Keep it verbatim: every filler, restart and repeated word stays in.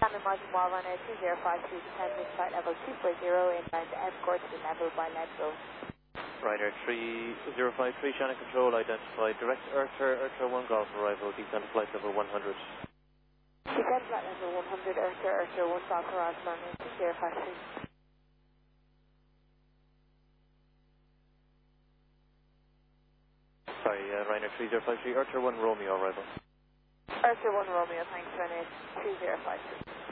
Standard Margin Wall Runner two zero five two, descending flight level two four zero, inbound to escort to level by Leadville. Ryder three zero five three, Shannon Control, identified direct Earther, Earther one Golf arrival, descend flight level one hundred. Descend flight level one hundred, Earther, Earther one Golf arrival, runway two zero five three. Sorry, uh, Ryder three zero five three, Earther one Romeo arrival. Earther one Romeo, thanks, runway two zero five three.